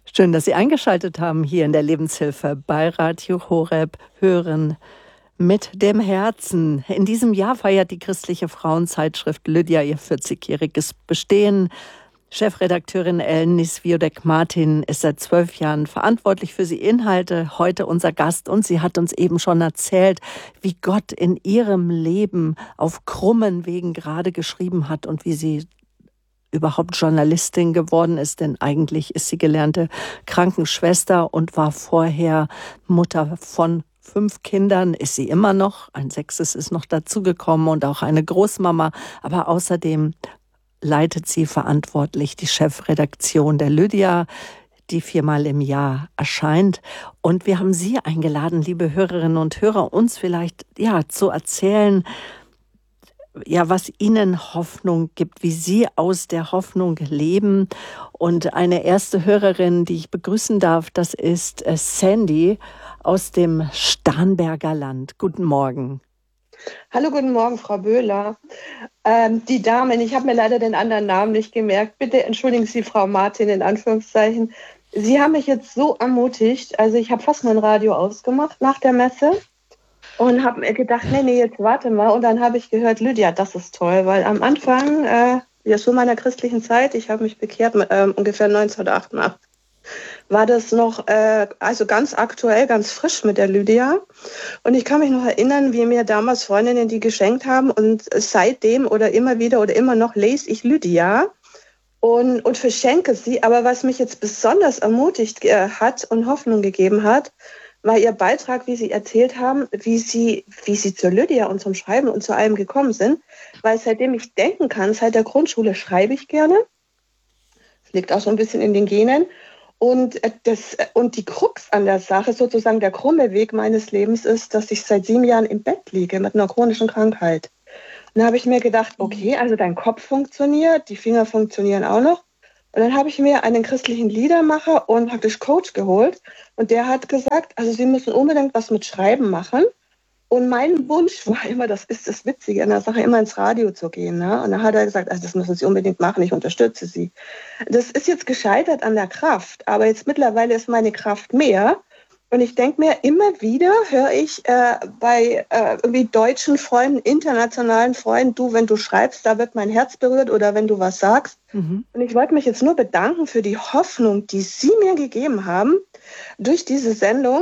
Schön, dass Sie eingeschaltet haben hier in der Lebenshilfe bei Radio Horeb Hören mit dem Herzen. In diesem Jahr feiert die christliche Frauenzeitschrift Lydia ihr 40-jähriges Bestehen. Chefredakteurin Ellen Niswiodek-Martin ist seit 12 Jahren verantwortlich für die Inhalte. Heute unser Gast und sie hat uns eben schon erzählt, wie Gott in ihrem Leben auf krummen Wegen gerade geschrieben hat und wie sie überhaupt Journalistin geworden ist, denn eigentlich ist sie gelernte Krankenschwester und war vorher Mutter von 5 Kindern, ist sie immer noch. Ein 6. ist noch dazugekommen und auch eine Großmama. Aber außerdem leitet sie verantwortlich die Chefredaktion der Lydia, die 4-mal im Jahr erscheint. Und wir haben Sie eingeladen, liebe Hörerinnen und Hörer, uns vielleicht zu erzählen, was Ihnen Hoffnung gibt, wie Sie aus der Hoffnung leben. Und eine erste Hörerin, die ich begrüßen darf, das ist Sandy aus dem Starnberger Land. Guten Morgen. Hallo, guten Morgen, Frau Böhler. Die Damen, ich habe mir leider den anderen Namen nicht gemerkt. Bitte entschuldigen Sie, Frau Martin, in Anführungszeichen. Sie haben mich jetzt so ermutigt. Also ich habe fast mein Radio ausgemacht nach der Messe. Und habe mir gedacht, nee, jetzt warte mal. Und dann habe ich gehört, Lydia, das ist toll. Weil am Anfang, zu meiner christlichen Zeit, ich habe mich bekehrt ungefähr 1988, war das noch also ganz aktuell, ganz frisch mit der Lydia. Und ich kann mich noch erinnern, wie mir damals Freundinnen die geschenkt haben. Und seitdem oder immer wieder oder immer noch lese ich Lydia und verschenke sie. Aber was mich jetzt besonders ermutigt hat und Hoffnung gegeben hat, war Ihr Beitrag, wie Sie erzählt haben, wie Sie zur Lydia und zum Schreiben und zu allem gekommen sind. Weil seitdem ich denken kann, seit der Grundschule schreibe ich gerne. Das liegt auch so ein bisschen in den Genen. Und die Krux an der Sache, sozusagen der krumme Weg meines Lebens ist, dass ich seit 7 Jahren im Bett liege mit einer chronischen Krankheit. Und da habe ich mir gedacht, okay, also dein Kopf funktioniert, die Finger funktionieren auch noch. Und dann habe ich mir einen christlichen Liedermacher und praktisch Coach geholt. Und der hat gesagt, also Sie müssen unbedingt was mit Schreiben machen. Und mein Wunsch war immer, das ist das Witzige an der Sache, immer ins Radio zu gehen. Ne? Und dann hat er gesagt, also das müssen Sie unbedingt machen, ich unterstütze Sie. Das ist jetzt gescheitert an der Kraft, aber jetzt mittlerweile ist meine Kraft mehr. Und ich denke mir, immer wieder höre ich bei irgendwie deutschen Freunden, internationalen Freunden, du, wenn du schreibst, da wird mein Herz berührt oder wenn du was sagst. Mhm. Und ich wollte mich jetzt nur bedanken für die Hoffnung, die Sie mir gegeben haben durch diese Sendung.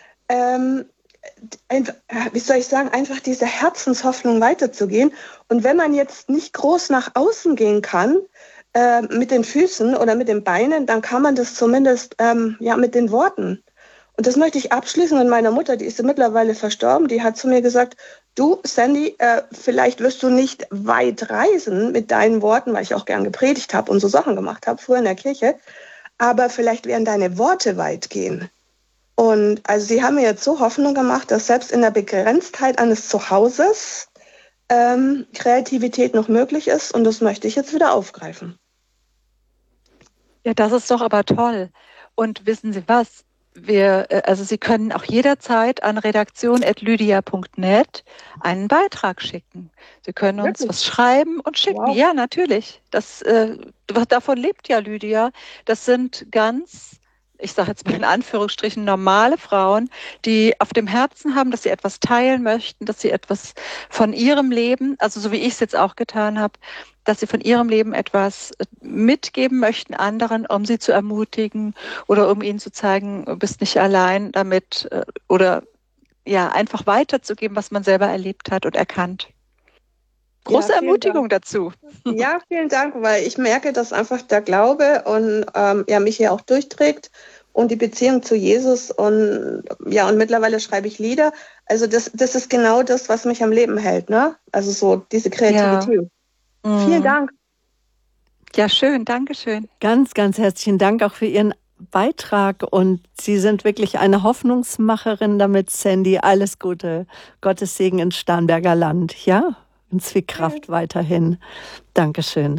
Wie soll ich sagen, einfach diese Herzenshoffnung weiterzugehen. Und wenn man jetzt nicht groß nach außen gehen kann, mit den Füßen oder mit den Beinen, dann kann man das zumindest mit den Worten. Und das möchte ich abschließen. Und meine Mutter, die ist mittlerweile verstorben, die hat zu mir gesagt, du, Sandy, vielleicht wirst du nicht weit reisen mit deinen Worten, weil ich auch gern gepredigt habe und so Sachen gemacht habe, früher in der Kirche, aber vielleicht werden deine Worte weit gehen. Und also sie haben mir jetzt so Hoffnung gemacht, dass selbst in der Begrenztheit eines Zuhauses Kreativität noch möglich ist. Und das möchte ich jetzt wieder aufgreifen. Ja, das ist doch aber toll. Und wissen Sie was? Sie können auch jederzeit an redaktion@lydia.net einen Beitrag schicken. Sie können uns was schreiben und schicken. Wow. Ja, natürlich. Davon lebt ja Lydia. Das sind ganz, ich sage jetzt mal in Anführungsstrichen, normale Frauen, die auf dem Herzen haben, dass sie etwas teilen möchten, dass sie etwas von ihrem Leben, also so wie ich es jetzt auch getan habe, dass sie von ihrem Leben etwas mitgeben möchten anderen, um sie zu ermutigen oder um ihnen zu zeigen, du bist nicht allein damit oder einfach weiterzugeben, was man selber erlebt hat und erkannt. Große Ermutigung dazu. Ja, vielen Dank, weil ich merke, dass einfach der Glaube und mich hier auch durchträgt und die Beziehung zu Jesus und mittlerweile schreibe ich Lieder. Also das ist genau das, was mich am Leben hält, ne? Also so diese Kreativität. Ja. Vielen Dank. Ja, schön, Dankeschön. Ganz, ganz herzlichen Dank auch für Ihren Beitrag und Sie sind wirklich eine Hoffnungsmacherin damit, Sandy. Alles Gute, Gottes Segen ins Starnberger Land, ja? Und viel Kraft weiterhin. Dankeschön.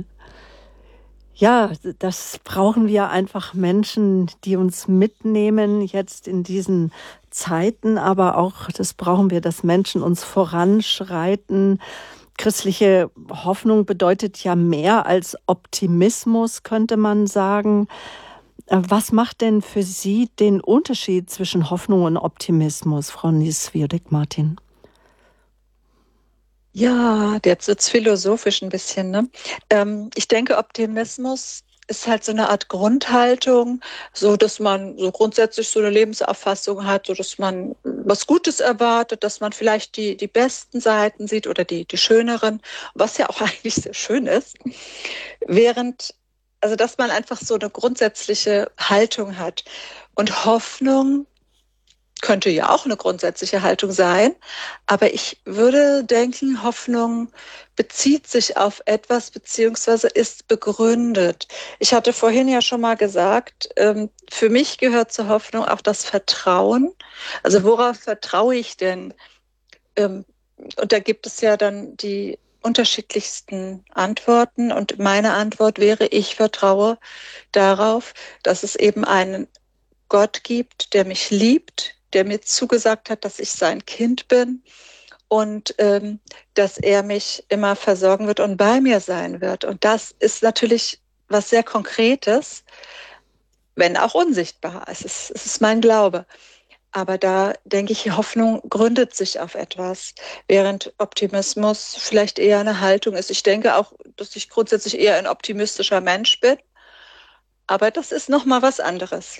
Ja, das brauchen wir einfach Menschen, die uns mitnehmen jetzt in diesen Zeiten, aber auch das brauchen wir, dass Menschen uns voranschreiten. Christliche Hoffnung bedeutet ja mehr als Optimismus, könnte man sagen. Was macht denn für Sie den Unterschied zwischen Hoffnung und Optimismus, Frau Nies-Wiodek-Martin? Ja, jetzt wird's philosophisch ein bisschen, ne? Ich denke, Optimismus ist halt so eine Art Grundhaltung, so dass man so grundsätzlich so eine Lebensauffassung hat, so dass man was Gutes erwartet, dass man vielleicht die besten Seiten sieht oder die schöneren, was ja auch eigentlich sehr schön ist. Während, also dass man einfach so eine grundsätzliche Haltung hat. Und Hoffnung könnte ja auch eine grundsätzliche Haltung sein, aber ich würde denken, Hoffnung bezieht sich auf etwas beziehungsweise ist begründet. Ich hatte vorhin ja schon mal gesagt, für mich gehört zur Hoffnung auch das Vertrauen. Also worauf vertraue ich denn? Und da gibt es ja dann die unterschiedlichsten Antworten und meine Antwort wäre, ich vertraue darauf, dass es eben einen Gott gibt, der mich liebt, der mir zugesagt hat, dass ich sein Kind bin und dass er mich immer versorgen wird und bei mir sein wird. Und das ist natürlich was sehr Konkretes, wenn auch unsichtbar. Es ist mein Glaube. Aber da denke ich, Hoffnung gründet sich auf etwas, während Optimismus vielleicht eher eine Haltung ist. Ich denke auch, dass ich grundsätzlich eher ein optimistischer Mensch bin, aber das ist noch mal was anderes.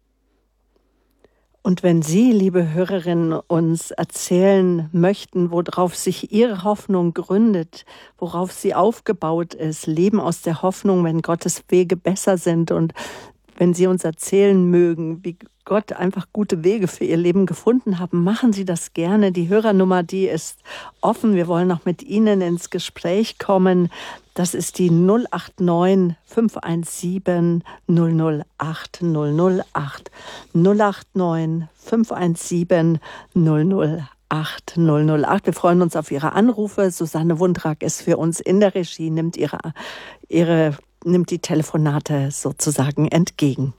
Und wenn Sie, liebe Hörerinnen, uns erzählen möchten, worauf sich Ihre Hoffnung gründet, worauf sie aufgebaut ist, Leben aus der Hoffnung, wenn Gottes Wege besser sind und wenn Sie uns erzählen mögen, wie Gott einfach gute Wege für Ihr Leben gefunden haben, machen Sie das gerne. Die Hörernummer, die ist offen. Wir wollen noch mit Ihnen ins Gespräch kommen. Das ist die 089 517 008 008. 089 517 008 008. Wir freuen uns auf Ihre Anrufe. Susanne Wundrak ist für uns in der Regie, nimmt die Telefonate sozusagen entgegen.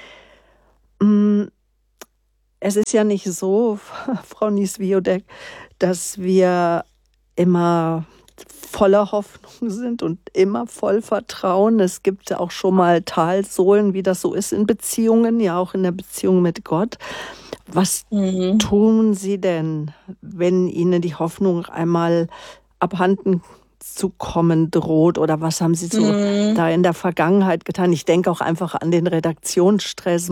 Es ist ja nicht so, Frau Nies-Wiodek, dass wir immer voller Hoffnung sind und immer voll Vertrauen. Es gibt auch schon mal Talsohlen, wie das so ist in Beziehungen, ja auch in der Beziehung mit Gott. Was tun Sie denn, wenn Ihnen die Hoffnung einmal abhanden zu kommen droht, oder was haben Sie so da in der Vergangenheit getan? Ich denke auch einfach an den Redaktionsstress.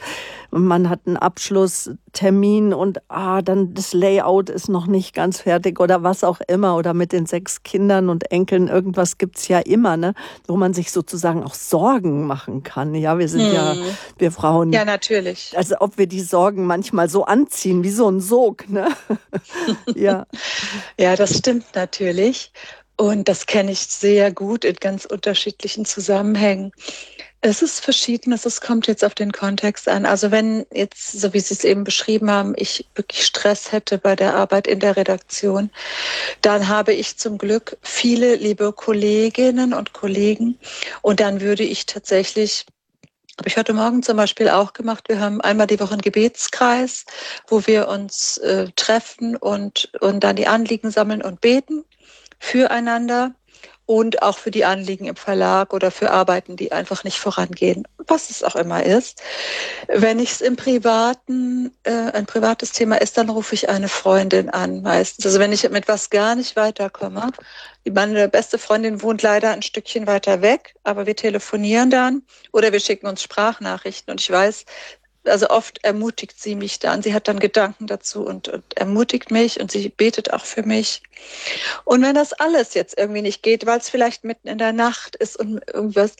Man hat einen Abschlusstermin und dann das Layout ist noch nicht ganz fertig oder was auch immer, oder mit den 6 Kindern und Enkeln, irgendwas gibt's ja immer, ne, wo man sich sozusagen auch Sorgen machen kann. Ja, wir sind wir Frauen. Ja, natürlich. Also ob wir die Sorgen manchmal so anziehen, wie so ein Sog, ne? Ja. Ja, das stimmt natürlich. Und das kenne ich sehr gut in ganz unterschiedlichen Zusammenhängen. Es ist Verschiedenes, es kommt jetzt auf den Kontext an. Also wenn jetzt, so wie Sie es eben beschrieben haben, ich wirklich Stress hätte bei der Arbeit in der Redaktion, dann habe ich zum Glück viele liebe Kolleginnen und Kollegen. Und dann würde ich tatsächlich, habe ich heute Morgen zum Beispiel auch gemacht, wir haben einmal die Woche einen Gebetskreis, wo wir uns treffen und dann die Anliegen sammeln und beten füreinander und auch für die Anliegen im Verlag oder für Arbeiten, die einfach nicht vorangehen, was es auch immer ist. Wenn ich es im Privaten, ein privates Thema ist, dann rufe ich eine Freundin an meistens. Also wenn ich mit was gar nicht weiterkomme, meine beste Freundin wohnt leider ein Stückchen weiter weg, aber wir telefonieren dann oder wir schicken uns Sprachnachrichten und ich weiß, also oft ermutigt sie mich dann. Sie hat dann Gedanken dazu und ermutigt mich und sie betet auch für mich. Und wenn das alles jetzt irgendwie nicht geht, weil es vielleicht mitten in der Nacht ist und irgendwas,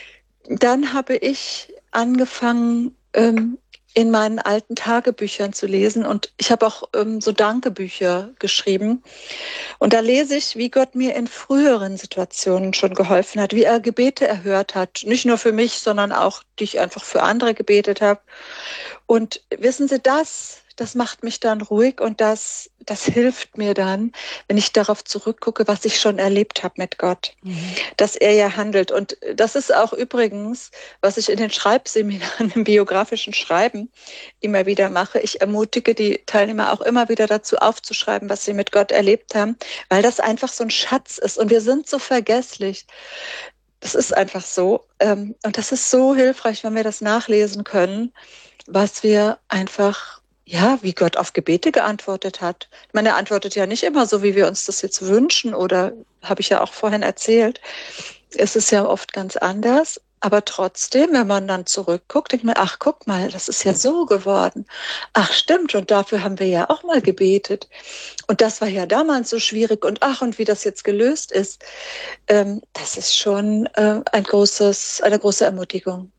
dann habe ich angefangen, in meinen alten Tagebüchern zu lesen. Und ich habe auch so Dankebücher geschrieben. Und da lese ich, wie Gott mir in früheren Situationen schon geholfen hat, wie er Gebete erhört hat. Nicht nur für mich, sondern auch, die ich einfach für andere gebetet habe. Und wissen Sie, das macht mich dann ruhig und das hilft mir dann, wenn ich darauf zurückgucke, was ich schon erlebt habe mit Gott, dass er ja handelt. Und das ist auch übrigens, was ich in den Schreibseminaren im biografischen Schreiben immer wieder mache. Ich ermutige die Teilnehmer auch immer wieder dazu aufzuschreiben, was sie mit Gott erlebt haben, weil das einfach so ein Schatz ist und wir sind so vergesslich. Das ist einfach so. Und das ist so hilfreich, wenn wir das nachlesen können, was wir einfach, ja, wie Gott auf Gebete geantwortet hat. Ich meine, er antwortet ja nicht immer so, wie wir uns das jetzt wünschen, oder habe ich ja auch vorhin erzählt. Es ist ja oft ganz anders. Aber trotzdem, wenn man dann zurückguckt, denkt man, ach, guck mal, das ist ja so geworden. Ach, stimmt, und dafür haben wir ja auch mal gebetet. Und das war ja damals so schwierig. Und ach, und wie das jetzt gelöst ist, das ist schon eine große Ermutigung.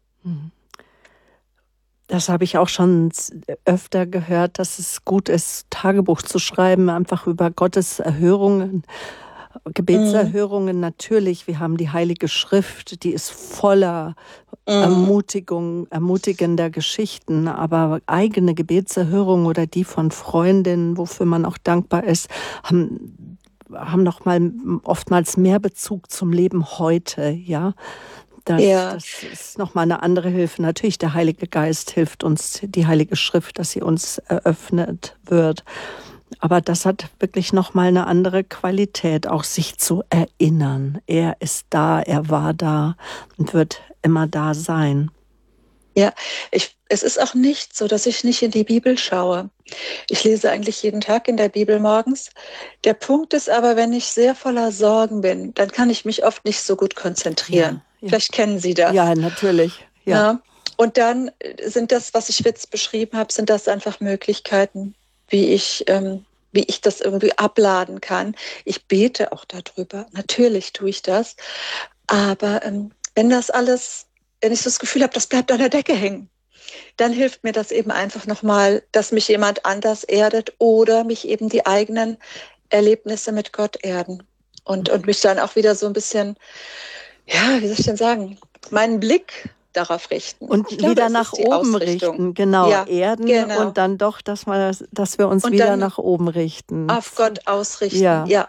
Das habe ich auch schon öfter gehört, dass es gut ist, Tagebuch zu schreiben, einfach über Gottes Erhörungen. Gebetserhörungen natürlich. Wir haben die Heilige Schrift, die ist voller ermutigender Geschichten, aber eigene Gebetserhörungen oder die von Freundinnen, wofür man auch dankbar ist, haben noch mal oftmals mehr Bezug zum Leben heute, ja. Das ist nochmal eine andere Hilfe. Natürlich, der Heilige Geist hilft uns, die Heilige Schrift, dass sie uns eröffnet wird. Aber das hat wirklich nochmal eine andere Qualität, auch sich zu erinnern. Er ist da, er war da und wird immer da sein. Ja, es ist auch nicht so, dass ich nicht in die Bibel schaue. Ich lese eigentlich jeden Tag in der Bibel morgens. Der Punkt ist aber, wenn ich sehr voller Sorgen bin, dann kann ich mich oft nicht so gut konzentrieren. Ja. Vielleicht kennen Sie das. Ja, natürlich. Ja. Und dann sind das, was ich jetzt beschrieben habe, sind das einfach Möglichkeiten, wie ich das irgendwie abladen kann. Ich bete auch darüber. Natürlich tue ich das. Aber wenn ich so das Gefühl habe, das bleibt an der Decke hängen, dann hilft mir das eben einfach nochmal, dass mich jemand anders erdet oder mich eben die eigenen Erlebnisse mit Gott erden. Und mich dann auch wieder so ein bisschen, ja, wie soll ich denn sagen, meinen Blick darauf richten. Und wieder nach oben richten, genau, ja, erden genau. Und dann doch, dass wir uns und wieder nach oben richten. Auf Gott ausrichten, ja.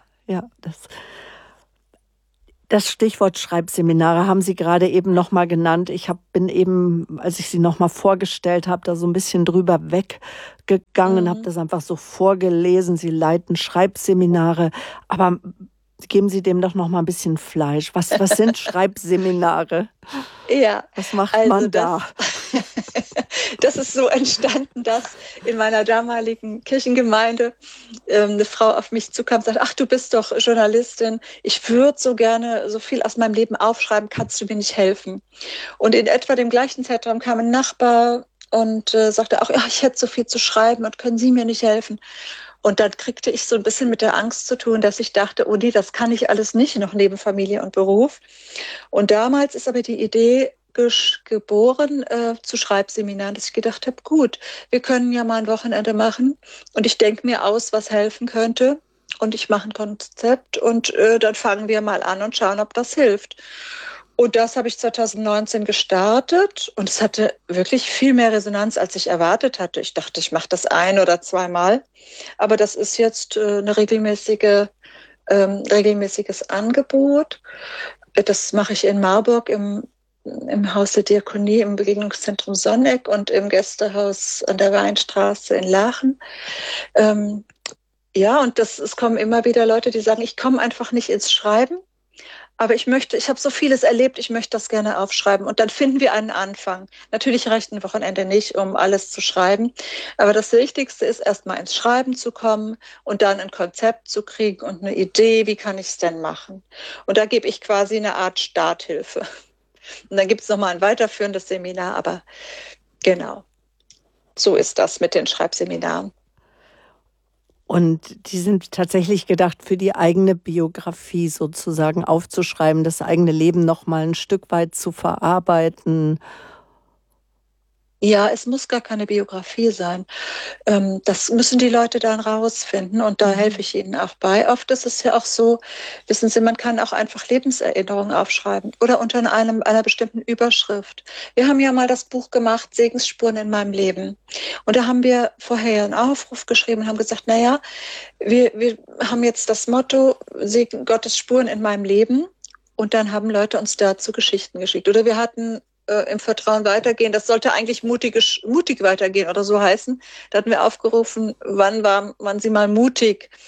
Das Stichwort Schreibseminare haben Sie gerade eben nochmal genannt. Bin eben, als ich Sie nochmal vorgestellt habe, da so ein bisschen drüber weggegangen, habe das einfach so vorgelesen. Sie leiten Schreibseminare, aber geben Sie dem doch noch mal ein bisschen Fleisch. Was sind Schreibseminare? Ja. Was macht man da? Das ist so entstanden, dass in meiner damaligen Kirchengemeinde eine Frau auf mich zukam und sagte, ach, du bist doch Journalistin. Ich würde so gerne so viel aus meinem Leben aufschreiben. Kannst du mir nicht helfen? Und in etwa dem gleichen Zeitraum kam ein Nachbar und sagte auch, ja, ich hätte so viel zu schreiben und können Sie mir nicht helfen? Und dann kriegte ich so ein bisschen mit der Angst zu tun, dass ich dachte, oh nee, das kann ich alles nicht, noch neben Familie und Beruf. Und damals ist aber die Idee geboren zu Schreibseminaren, dass ich gedacht habe, gut, wir können ja mal ein Wochenende machen und ich denke mir aus, was helfen könnte und ich mache ein Konzept und dann fangen wir mal an und schauen, ob das hilft. Und das habe ich 2019 gestartet und es hatte wirklich viel mehr Resonanz, als ich erwartet hatte. Ich dachte, ich mache das 1- oder 2-mal, aber das ist jetzt ein regelmäßiges Angebot. Das mache ich in Marburg im Haus der Diakonie, im Begegnungszentrum Sonneck und im Gästehaus an der Weinstraße in Lachen. Ja, und es kommen immer wieder Leute, die sagen, ich komme einfach nicht ins Schreiben. Aber ich habe so vieles erlebt, ich möchte das gerne aufschreiben. Und dann finden wir einen Anfang. Natürlich reicht ein Wochenende nicht, um alles zu schreiben. Aber das Wichtigste ist, erstmal ins Schreiben zu kommen und dann ein Konzept zu kriegen und eine Idee, wie kann ich es denn machen. Und da gebe ich quasi eine Art Starthilfe. Und dann gibt es nochmal ein weiterführendes Seminar, aber genau, so ist das mit den Schreibseminaren. Und die sind tatsächlich gedacht, für die eigene Biografie sozusagen aufzuschreiben, das eigene Leben noch mal ein Stück weit zu verarbeiten. Ja, es muss gar keine Biografie sein. Das müssen die Leute dann rausfinden und da helfe ich ihnen auch bei. Oft ist es ja auch so, wissen Sie, man kann auch einfach Lebenserinnerungen aufschreiben oder unter einer bestimmten Überschrift. Wir haben ja mal das Buch gemacht, Segensspuren in meinem Leben. Und da haben wir vorher einen Aufruf geschrieben und haben gesagt, naja, wir haben jetzt das Motto, Segen Gottes Spuren in meinem Leben. Und dann haben Leute uns dazu Geschichten geschickt. Oder wir hatten im Vertrauen weitergehen. Das sollte eigentlich mutig weitergehen oder so heißen. Da hatten wir aufgerufen, wann waren Sie mal mutig?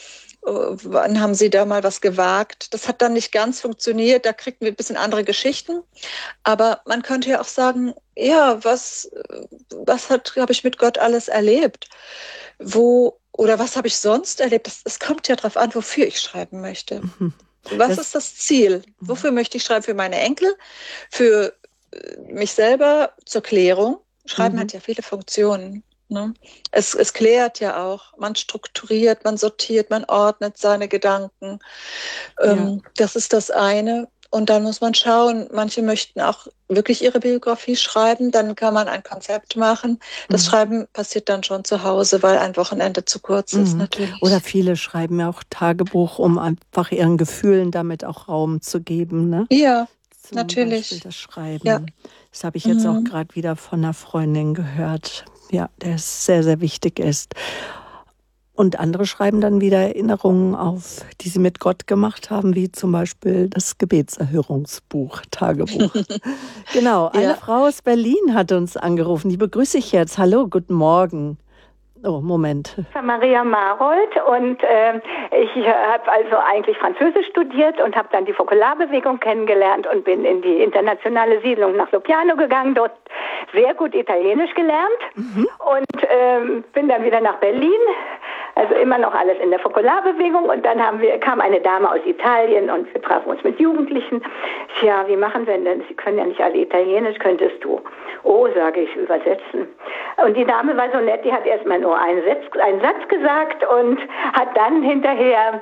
Wann haben Sie da mal was gewagt? Das hat dann nicht ganz funktioniert, da kriegten wir ein bisschen andere Geschichten. Aber man könnte ja auch sagen, ja, was habe ich mit Gott alles erlebt? Oder was habe ich sonst erlebt? Es kommt ja darauf an, wofür ich schreiben möchte. Was ist das Ziel? Wofür möchte ich schreiben? Für meine Enkel? Für mich selber? Zur Klärung? Schreiben hat ja viele Funktionen. Ne? Es klärt ja auch. Man strukturiert, man sortiert, man ordnet seine Gedanken. Das ist das eine. Und dann muss man schauen, manche möchten auch wirklich ihre Biografie schreiben, dann kann man ein Konzept machen. Das Schreiben passiert dann schon zu Hause, weil ein Wochenende zu kurz ist natürlich. Oder viele schreiben ja auch Tagebuch, um einfach ihren Gefühlen damit auch Raum zu geben. Ne? Ja, Zum natürlich. Beispiel das Schreiben. Ja. Das habe ich jetzt auch gerade wieder von einer Freundin gehört, ja, der sehr, sehr wichtig ist. Und andere schreiben dann wieder Erinnerungen auf, die sie mit Gott gemacht haben, wie zum Beispiel das Gebetserhörungsbuch, Tagebuch. Genau, eine Frau aus Berlin hat uns angerufen. Die begrüße ich jetzt. Hallo, guten Morgen. Oh, Moment. Maria Marold und ich habe also eigentlich Französisch studiert und habe dann die Fokularbewegung kennengelernt und bin in die internationale Siedlung nach Lopiano gegangen, dort sehr gut Italienisch gelernt und bin dann wieder nach Berlin. Also immer noch alles in der Fokularbewegung und dann kam eine Dame aus Italien und wir trafen uns mit Jugendlichen. Tja, wie machen wir denn? Sie können ja nicht alle Italienisch, könntest du? Oh, sage ich, übersetzen. Und die Dame war so nett, die hat erstmal nur einen Satz gesagt und hat dann hinterher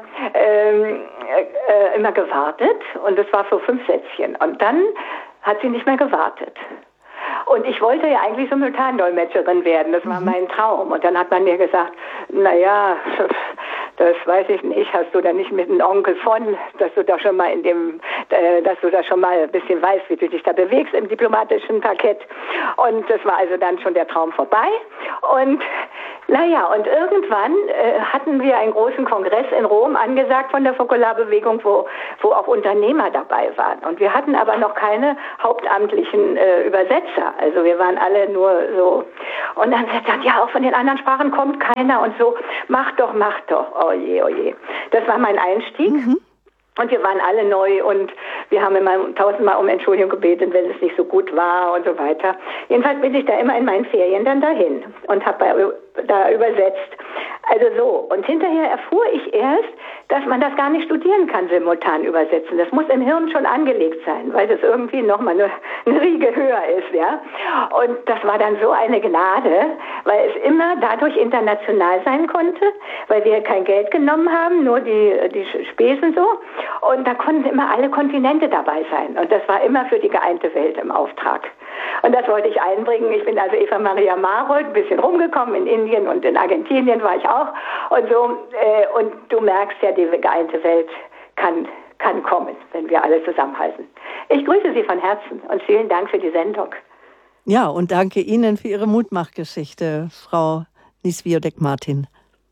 immer gewartet und das war so 5 Sätzchen und dann hat sie nicht mehr gewartet. Und ich wollte ja eigentlich Simultandolmetscherin werden, das war mein Traum. Und dann hat man mir gesagt, naja, das weiß ich nicht, hast du da nicht mit einem Onkel von, dass du da schon mal dass du da schon mal ein bisschen weißt, wie du dich da bewegst im diplomatischen Parkett. Und das war also dann schon der Traum vorbei. Und naja, und irgendwann hatten wir einen großen Kongress in Rom angesagt von der Fokularbewegung, wo auch Unternehmer dabei waren. Und wir hatten aber noch keine hauptamtlichen Übersetzer. Also wir waren alle nur so. Und dann sagt ja, auch von den anderen Sprachen kommt keiner und so. Mach doch. Oh je, oh je. Das war mein Einstieg. Und wir waren alle neu und wir haben immer 1000-mal um Entschuldigung gebeten, wenn es nicht so gut war und so weiter. Jedenfalls bin ich da immer in meinen Ferien dann dahin und habe da übersetzt. Also so. Und hinterher erfuhr ich erst, dass man das gar nicht studieren kann, simultan übersetzen. Das muss im Hirn schon angelegt sein, weil das irgendwie nochmal eine Riege höher ist, ja. Und das war dann so eine Gnade, weil es immer dadurch international sein konnte, weil wir kein Geld genommen haben, nur die Spesen so. Und da konnten immer alle Kontinente dabei sein. Und das war immer für die geeinte Welt im Auftrag. Und das wollte ich einbringen. Ich bin also Eva Maria Marold, ein bisschen rumgekommen in Indien und in Argentinien war ich auch. Und so, und du merkst ja, die geeinte Welt kann kommen, wenn wir alle zusammenhalten. Ich grüße Sie von Herzen und vielen Dank für die Sendung. Ja, und danke Ihnen für Ihre Mutmachgeschichte, Frau Nieswiodek-Martin.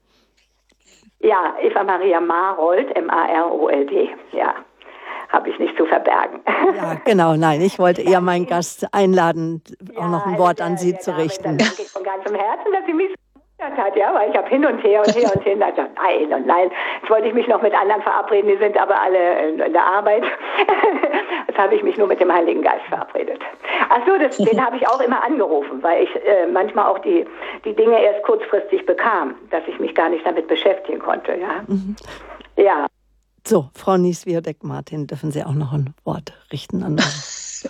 Ja, Eva Maria Marold, Marold, ja. Habe ich nicht zu verbergen. Ja, genau, nein, ich wollte eher meinen Gast einladen, auch noch ein Wort an Sie zu richten. Dann danke ich von ganzem Herzen, dass sie mich hat, ja, weil ich habe hin und her. Nein und nein. Jetzt wollte ich mich noch mit anderen verabreden, die sind aber alle in der Arbeit. Jetzt habe ich mich nur mit dem Heiligen Geist verabredet. Ach so, den habe ich auch immer angerufen, weil ich manchmal auch die Dinge erst kurzfristig bekam, dass ich mich gar nicht damit beschäftigen konnte, ja. Ja. So, Frau Nieswiodek-Martin, dürfen Sie auch noch ein Wort richten an uns?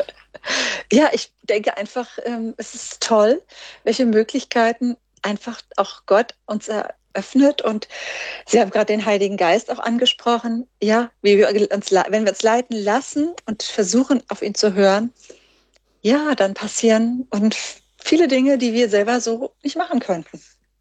Ja, ich denke einfach, es ist toll, welche Möglichkeiten einfach auch Gott uns eröffnet. Und Sie haben gerade den Heiligen Geist auch angesprochen. Ja, wenn wir uns leiten lassen und versuchen, auf ihn zu hören, ja, dann passieren und viele Dinge, die wir selber so nicht machen könnten.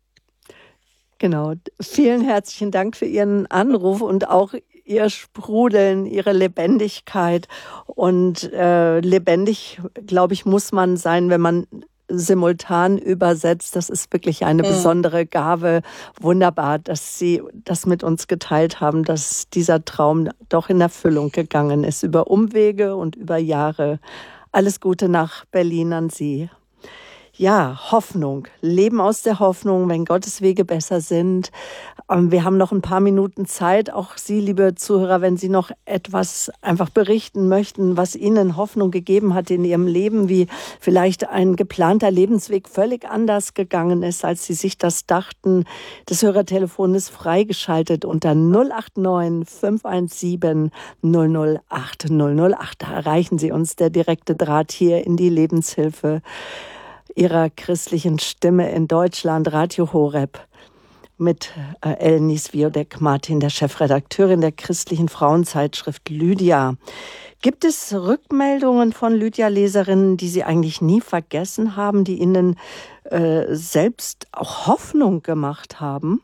Genau. Vielen herzlichen Dank für Ihren Anruf und auch Ihr Sprudeln, Ihre Lebendigkeit. Und lebendig, glaube ich, muss man sein, wenn man simultan übersetzt. Das ist wirklich eine besondere Gabe. Wunderbar, dass Sie das mit uns geteilt haben, dass dieser Traum doch in Erfüllung gegangen ist, über Umwege und über Jahre. Alles Gute nach Berlin an Sie. Ja, Hoffnung. Leben aus der Hoffnung, wenn Gottes Wege besser sind. Wir haben noch ein paar Minuten Zeit. Auch Sie, liebe Zuhörer, wenn Sie noch etwas einfach berichten möchten, was Ihnen Hoffnung gegeben hat in Ihrem Leben, wie vielleicht ein geplanter Lebensweg völlig anders gegangen ist, als Sie sich das dachten. Das Hörertelefon ist freigeschaltet unter 089 517 008 008. Da erreichen Sie uns, der direkte Draht hier in die Lebenshilfe Ihrer christlichen Stimme in Deutschland, Radio Horeb, mit Elnis Wiodek-Martin, der Chefredakteurin der christlichen Frauenzeitschrift Lydia. Gibt es Rückmeldungen von Lydia-Leserinnen, die Sie eigentlich nie vergessen haben, die Ihnen selbst auch Hoffnung gemacht haben?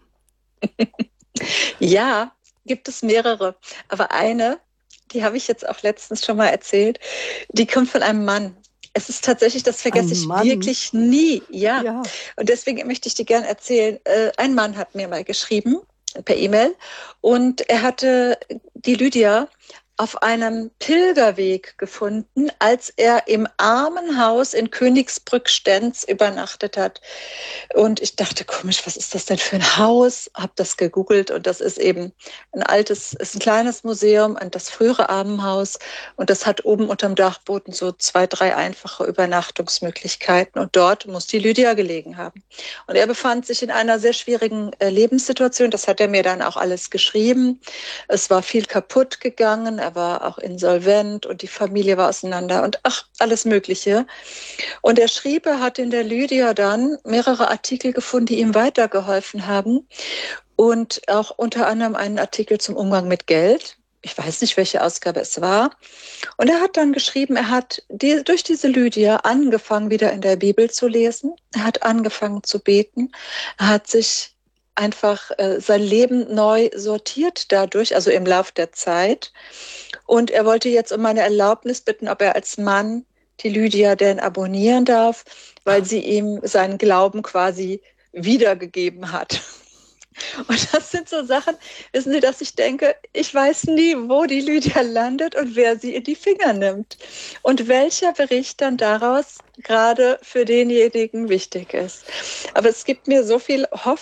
Ja, gibt es mehrere. Aber eine, die habe ich jetzt auch letztens schon mal erzählt, die kommt von einem Mann. Es ist tatsächlich, das vergesse ich wirklich nie. Ja. Und deswegen möchte ich dir gerne erzählen. Ein Mann hat mir mal geschrieben, per E-Mail, und er hatte die Lydia auf einem Pilgerweg gefunden, als er im Armenhaus in Königsbrück-Stenz übernachtet hat. Und ich dachte, komisch, was ist das denn für ein Haus? Hab das gegoogelt und das ist eben ist ein kleines Museum, das frühere Armenhaus, und das hat oben unterm Dachboden so 2, 3 einfache Übernachtungsmöglichkeiten, und dort muss die Lydia gelegen haben. Und er befand sich in einer sehr schwierigen Lebenssituation, das hat er mir dann auch alles geschrieben. Es war viel kaputt gegangen, er war auch insolvent und die Familie war auseinander und alles Mögliche. Und er schrieb, er hat in der Lydia dann mehrere Artikel gefunden, die ihm weitergeholfen haben, und auch unter anderem einen Artikel zum Umgang mit Geld. Ich weiß nicht, welche Ausgabe es war. Und er hat dann geschrieben, er hat durch diese Lydia angefangen, wieder in der Bibel zu lesen. Er hat angefangen zu beten. Er hat sich einfach sein Leben neu sortiert dadurch, also im Lauf der Zeit. Und er wollte jetzt um meine Erlaubnis bitten, ob er als Mann die Lydia denn abonnieren darf, weil sie ihm seinen Glauben quasi wiedergegeben hat. Und das sind so Sachen, wissen Sie, dass ich denke, ich weiß nie, wo die Lydia landet und wer sie in die Finger nimmt. Und welcher Bericht dann daraus gerade für denjenigen wichtig ist. Aber es gibt mir so viel Hoffnung